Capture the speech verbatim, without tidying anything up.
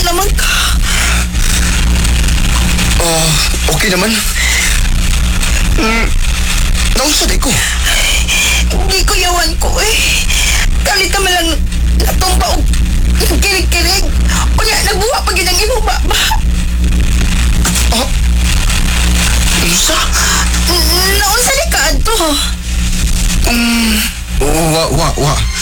naman ka? Ah, okay naman. Hmm, naunsa di ko. Hindi ko yawan ko eh. Kalit ka malang natumba o kirig-kirig. O niya, nagbuha pag yun ang imong baba. Ah, unsa? Naunsa ni ka ato? Um, wa, wa, wa.